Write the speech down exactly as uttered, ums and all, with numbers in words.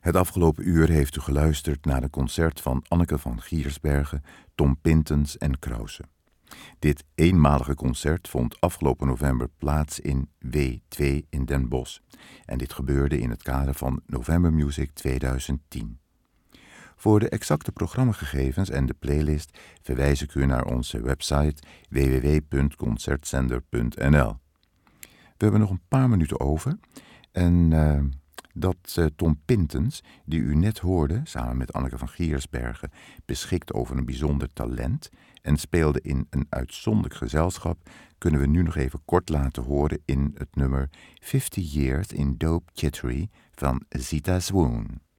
Het afgelopen uur heeft u geluisterd naar een concert van Anneke van Giersbergen, Tom Pintens en Krause. Dit eenmalige concert vond afgelopen november plaats in W twee in Den Bosch. En dit gebeurde in het kader van November Music twintig tien. Voor de exacte programmagegevens en de playlist verwijs ik u naar onze website w w w punt concertzender punt n l. We hebben nog een paar minuten over en uh, dat uh, Tom Pintens, die u net hoorde, samen met Anneke van Giersbergen, beschikt over een bijzonder talent en speelde in een uitzonderlijk gezelschap, kunnen we nu nog even kort laten horen in het nummer Fifty Years in Dope Chittery van Zita Swoon.